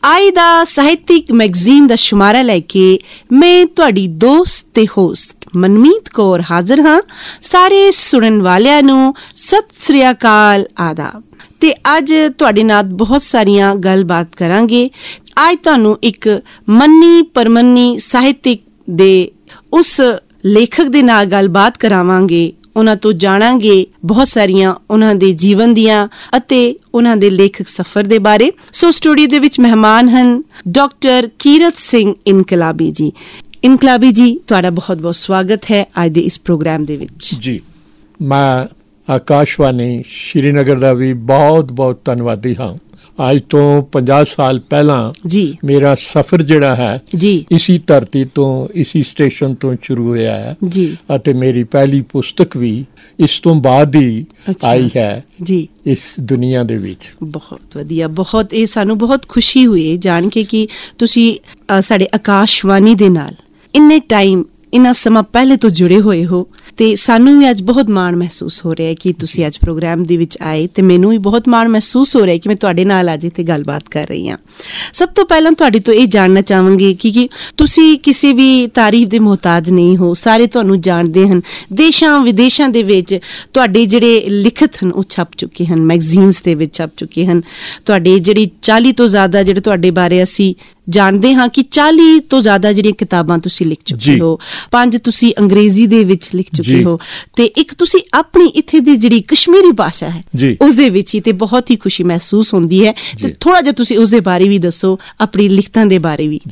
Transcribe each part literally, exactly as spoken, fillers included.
आई दा ਸਾਹਿਤਿਕ ਮੈਗਜ਼ੀਨ ਦਾ ਸ਼ੁਮਾਰਾ ਲੈ ਕੇ ਮੈਂ ਤੁਹਾਡੀ ਦੋਸਤ ਤੇ ਹੋਸਟ ਮਨਮੀਤ ਕੌਰ ਹਾਜ਼ਰ ਹਾਂ। ਸਾਰੇ ਸੁਣਨ ਵਾਲਿਆਂ ਨੂੰ ਸਤਿ ਸ੍ਰੀ ਅਕਾਲ, ਆਦਾਬ। ਤੇ ਅੱਜ ਤੁਹਾਡੇ ਨਾਲ ਬਹੁਤ ਸਾਰੀਆਂ ਗੱਲਬਾਤ ਕਰਾਂਗੇ। ਅੱਜ ਤੁਹਾਨੂੰ ਇੱਕ ਮੰਨੀ ਪਰਮੰਨੀ ਸਾਹਿਤਿਕ ਦੇ ਉਸ ਲੇਖਕ ਦੇ ਨਾਲ ਗੱਲਬਾਤ ਕਰਾਵਾਂਗੇ। ਉਹਨਾਂ ਤੋਂ ਜਾਣਾਂਗੇ ਬਹੁਤ ਸਾਰੀਆਂ ਉਹਨਾਂ ਦੇ ਜੀਵਨ ਦੀਆਂ ਅਤੇ ਉਹਨਾਂ ਦੇ ਲੇਖਕ ਸਫ਼ਰ ਦੇ ਬਾਰੇ। ਸੋ ਸਟੂਡੀਓ ਦੇ ਵਿੱਚ ਮਹਿਮਾਨ ਹਨ ਡਾਕਟਰ ਕੀਰਤ ਸਿੰਘ ਇਨਕਲਾਬੀ ਜੀ। ਇਨਕਲਾਬੀ ਜੀ, ਤੁਹਾਡਾ ਬਹੁਤ ਬਹੁਤ ਸਵਾਗਤ ਹੈ ਅੱਜ ਦੇ ਇਸ ਪ੍ਰੋਗਰਾਮ ਦੇ ਵਿੱਚ। ਜੀ, ਮੈਂ ਆਕਾਸ਼ਵਾਣੀ ਸ਼੍ਰੀਨਗਰ ਦਾ ਵੀ ਬਹੁਤ ਬਹੁਤ ਧੰਨਵਾਦੀ ਹਾਂ। ਅੱਜ ਤੋਂ ਪੰਜਾਹ ਸਾਲ ਪਹਿਲਾਂ ਜੀ ਮੇਰਾ ਸਫ਼ਰ ਜਿਹੜਾ ਹੈ ਜੀ ਇਸੀ ਧਰਤੀ ਤੋਂ, ਇਸੀ ਸਟੇਸ਼ਨ ਤੋਂ ਸ਼ੁਰੂ ਹੋਇਆ ਹੈ ਜੀ, ਅਤੇ ਮੇਰੀ ਪਹਿਲੀ ਪੁਸਤਕ ਵੀ ਇਸ ਤੋਂ ਬਾਅਦ ਹੀ ਆਈ ਹੈ ਜੀ ਇਸ ਦੁਨੀਆ ਦੇ ਵਿੱਚ। ਬਹੁਤ ਵਧੀਆ, ਬਹੁਤ ਇਹ ਸਾਨੂੰ ਬਹੁਤ ਖੁਸ਼ੀ ਹੋਈ ਜਾਣ ਕੇ ਕਿ ਤੁਸੀਂ ਸਾਡੇ ਆਕਾਸ਼ਵਾਣੀ ਦੇ ਨਾਲ ਇੰਨੇ ਟਾਈਮ ਇੰਨਾ ਸਮਾਂ ਪਹਿਲੇ ਤੋਂ ਜੁੜੇ ਹੋਏ ਹੋ। ਤੇ ਸਾਨੂੰ ਵੀ ਅੱਜ ਬਹੁਤ ਮਾਣ ਮਹਿਸੂਸ ਹੋ ਰਿਹਾ ਹੈ ਕਿ ਤੁਸੀਂ ਅੱਜ ਪ੍ਰੋਗਰਾਮ ਦੇ ਵਿੱਚ ਆਏ, ਤੇ ਮੈਨੂੰ ਵੀ ਬਹੁਤ ਮਾਣ ਮਹਿਸੂਸ ਹੋ ਰਿਹਾ ਕਿ ਮੈਂ ਤੁਹਾਡੇ ਨਾਲ ਅੱਜ ਇੱਥੇ ਗੱਲਬਾਤ ਕਰ ਰਹੀ ਹਾਂ। ਸਭ ਤੋਂ ਪਹਿਲਾਂ ਤੁਹਾਡੇ ਤੋਂ ਇਹ ਜਾਣਨਾ ਚਾਹਾਂਗੀ ਕਿ ਕਿ ਤੁਸੀਂ ਕਿਸੇ ਵੀ ਤਾਰੀਫ ਦੇ ਮੁਹਤਾਜ ਨਹੀਂ ਹੋ। ਸਾਰੇ ਤੁਹਾਨੂੰ ਜਾਣਦੇ ਹਨ। ਦੇਸ਼ਾਂ ਵਿਦੇਸ਼ਾਂ ਦੇ ਵਿੱਚ ਤੁਹਾਡੇ ਜਿਹੜੇ ਲਿਖਤ ਹਨ ਉਹ ਛਪ ਚੁੱਕੇ ਹਨ, ਮੈਗਜ਼ੀਨਸ ਦੇ ਵਿੱਚ ਛਪ ਚੁੱਕੇ ਹਨ। ਤੁਹਾਡੇ ਜਿਹੜੀ ਚਾਲੀ ਤੋਂ ਜ਼ਿਆਦਾ ਜਿਹੜੇ ਤੁਹਾਡੇ ਬਾਰੇ ਅਸੀਂ ਜਾਣਦੇ ਹਾਂ ਕਿ ਚਾਲੀ ਤੋਂ ਜ਼ਿਆਦਾ ਜਿਹੜੀਆਂ ਕਿਤਾਬਾਂ ਤੁਸੀਂ ਲਿਖ ਚੁੱਕੇ ਹੋ। ਪੰਜ ਤੁਸੀਂ ਅੰਗਰੇਜ਼ੀ ਦੇ ਵਿੱਚ ਲਿਖ ਚੁੱਕੇ ਹੋ, ਤੇ ਇੱਕ ਤੁਸੀਂ ਆਪਣੀ ਇੱਥੇ ਦੀ ਜਿਹੜੀ ਕਸ਼ਮੀਰੀ ਭਾਸ਼ਾ ਹੈ ਉਸਦੇ ਵਿੱਚ ਹੀ, ਤੇ ਬਹੁਤ ਹੀ ਖੁਸ਼ੀ ਮਹਿਸੂਸ ਹੁੰਦੀ ਹੈ। ਤੇ ਥੋੜਾ ਜਿਹਾ ਤੁਸੀਂ ਉਸਦੇ ਬਾਰੇ ਵੀ ਦੱਸੋ, ਆਪਣੀ ਲਿਖਤਾਂ ਦੇ ਬਾਰੇ ਵੀ।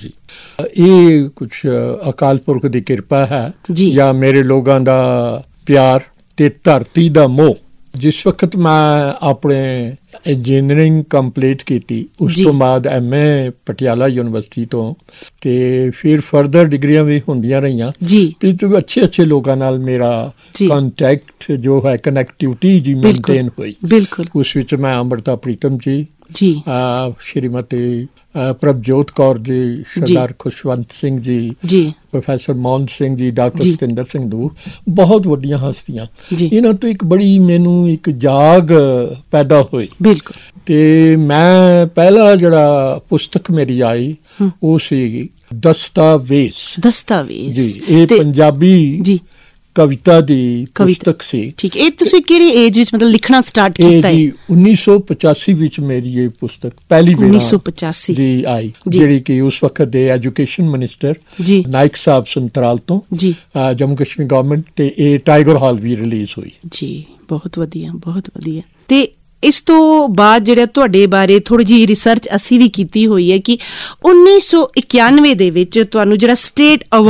ਇਹ ਕੁਛ ਅਕਾਲ ਪੁਰਖ ਦੀ ਕਿਰਪਾ ਹੈ ਜਾਂ ਮੇਰੇ ਲੋਕਾਂ ਦਾ ਪਿਆਰ ਤੇ ਧਰਤੀ ਦਾ ਮੋਹ। ਜਿਸ ਵਕਤ ਮੈਂ ਆਪਣੇ ਇੰਜੀਨੀਅਰਿੰਗ ਕੰਪਲੀਟ ਕੀਤੀ, ਉਸ ਤੋਂ ਬਾਅਦ ਐਮ ਏ ਪਟਿਆਲਾ ਯੂਨੀਵਰਸਿਟੀ ਤੋਂ, ਤੇ ਫਿਰ ਫਰਦਰ ਡਿਗਰੀਆਂ ਵੀ ਹੁੰਦੀਆਂ ਰਹੀਆਂ ਜੀ। ਅੱਛੇ ਅੱਛੇ ਲੋਕਾਂ ਨਾਲ ਮੇਰਾ ਕੰਟੈਕਟ ਜੋ ਹੈ, ਕਨੈਕਟੀਵਿਟੀ ਜੀ ਮੇਨਟੇਨ ਹੋਈ। ਬਿਲਕੁਲ। ਉਸ ਵਿੱਚ ਮੈਂ ਅੰਮ੍ਰਿਤਾ ਪ੍ਰੀਤਮ ਜੀ ਜੀ, ਸ਼੍ਰੀਮਤੀ ਪ੍ਰਭਜੋਤ ਕੌਰ ਜੀ, ਸਰਦਾਰ ਖੁਸ਼ਵੰਤ ਸਿੰਘ ਜੀ ਜੀ, ਪ੍ਰੋਫੈਸਰ ਮੋਹਨ ਸਿੰਘ ਜੀ, ਡਾਕਟਰ ਸਤਿੰਦਰ ਸਿੰਘ ਦੂਰ, ਬਹੁਤ ਵੱਡੀਆਂ ਹਸਤੀਆਂ। ਇਹਨਾਂ ਤੋਂ ਇੱਕ ਬੜੀ ਮੈਨੂੰ ਇੱਕ ਜਾਗ ਪੈਦਾ ਹੋਈ। ਬਿਲਕੁਲ। ਤੇ ਮੈਂ ਪਹਿਲਾ ਜਿਹੜਾ ਪੁਸਤਕ ਮੇਰੀ ਆਈ ਉਹ ਸੀ ਦਸਤਾਵੇਜ਼। ਦਸਤਾਵੇਜ਼ ਜੀ, ਇਹ ਪੰਜਾਬੀ ਜੀ ਕਵਿਤਾ ਦੀ ਪੁਸਤਕ ਸੀ। ਠੀਕ। ਇਹ ਤੁਸੀਂ ਕਿਹੜੀ ਏਜ ਵਿੱਚ ਮਤਲਬ ਲਿਖਣਾ ਸਟਾਰਟ ਕੀਤਾ ਹੈ? ਉੱਨੀ ਸੌ ਪਚਾਸੀ ਵਿੱਚ ਮੇਰੀ ਇਹ ਪੁਸਤਕ ਪਹਿਲੀ ਵਾਰ ਉੱਨੀ ਸੌ ਪਚਾਸੀ ਜੀ ਆਈ, ਜਿਹੜੀ ਕਿ ਉਸ ਵਕਤ ਦੇ ਐਜੂਕੇਸ਼ਨ ਮਿਨਿਸਟਰ ਨਾਇਕ ਸਾਹਿਬ ਸੰਤਰਾਲ ਤੋਂ ਜੀ, ਜੰਮੂ ਕਸ਼ਮੀਰ ਗਵਰਨਮੈਂਟ, ਤੇ ਇਹ ਟਾਈਗਰ ਹਾਲ ਵੀ ਰਿਲੀਜ਼ ਹੋਈ ਜੀ। ਬਹੁਤ ਵਧੀਆ, ਬਹੁਤ ਵਧੀਆ। ਤੇ ਇਸ ਤੋਂ ਬਾਅਦ ਜਿਹੜਾ ਤੁਹਾਡੇ ਬਾਰੇ ਥੋੜੀ ਜਿਹੀ ਰਿਸਰਚ ਅਸੀਂ ਵੀ ਕੀਤੀ ਹੋਈ ਹੈ ਕਿ ਉੱਨੀ ਸੌ ਇਕਾਨਵੇਂ ਦੇ ਵਿੱਚ ਤੁਹਾਨੂੰ ਜਿਹੜਾ ਸਟੇਟ